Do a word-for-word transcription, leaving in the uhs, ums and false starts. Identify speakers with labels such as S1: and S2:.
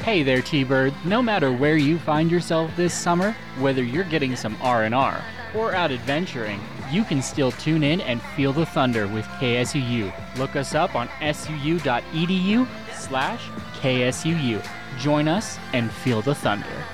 S1: Hey there, T-Bird. No matter where you find yourself this summer, whether you're getting some R and R or out adventuring, you can still tune in and feel the thunder with K S U U. Look us up on suu.edu slash KSUU. Join us and feel the thunder.